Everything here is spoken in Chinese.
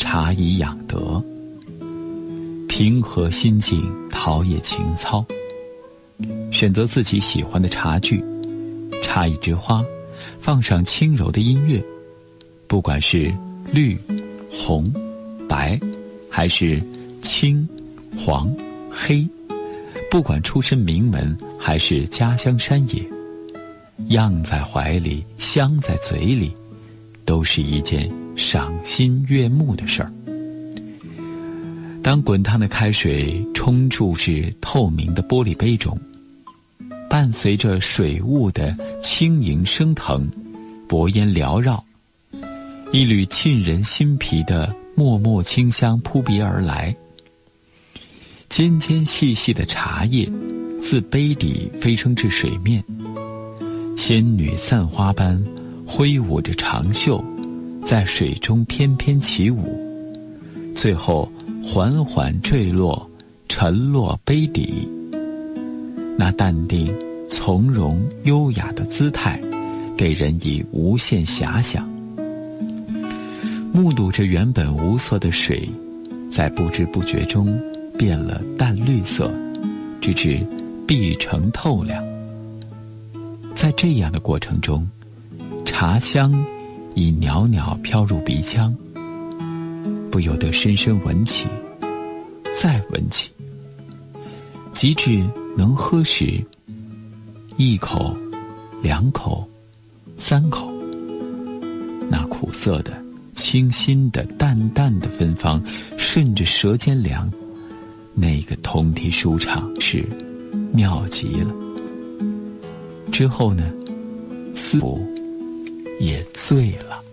茶以养德。平和心境，陶冶情操。选择自己喜欢的茶具，插一枝花，放上轻柔的音乐，不管是绿、红、白，还是青、黄、黑，不管出身名门还是家乡山野，样在怀里，香在嘴里，都是一件赏心悦目的事儿。当滚烫的开水冲注至透明的玻璃杯中，伴随着水雾的轻盈升腾，薄烟缭绕，一缕沁人心脾的脉脉清香扑鼻而来。尖尖细细的茶叶自杯底飞升至水面，仙女散花般挥舞着长袖，在水中翩翩起舞，最后缓缓坠落，沉落杯底。那淡定、从容、优雅的姿态，给人以无限遐想。目睹着原本无色的水，在不知不觉中变了淡绿色，直至碧澄透亮。在这样的过程中，茶香已袅袅飘入鼻腔，不由得深深闻起，再闻起，及至能喝时，一口、两口、三口，那苦涩的、清新的、淡淡的芬芳顺着舌尖凉，那个通体舒畅是妙极了。之后呢，似乎也醉了。